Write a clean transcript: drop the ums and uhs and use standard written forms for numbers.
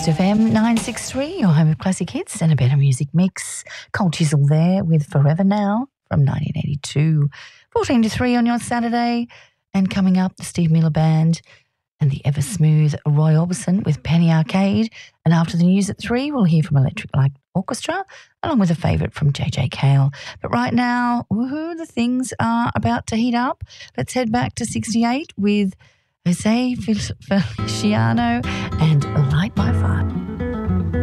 FM 963, your home of classic hits and a better music mix. Cold Chisel there with Forever Now from 1982. 14 to 3 on your Saturday. And coming up, the Steve Miller Band and the ever-smooth Roy Orbison with Penny Arcade. And after the news at 3, we'll hear from Electric Light Orchestra, along with a favourite from JJ Cale. But right now, woohoo, the things are about to heat up. Let's head back to 68 with Jose Feliciano and Light My Fire.